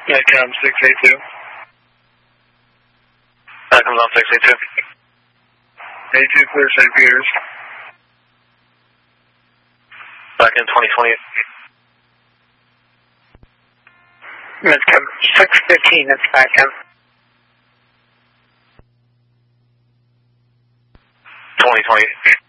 Netcom 682. Netcom 682. A2 clear St. Peter's. Back in 2020. Netcom 615, that's back in. 2020.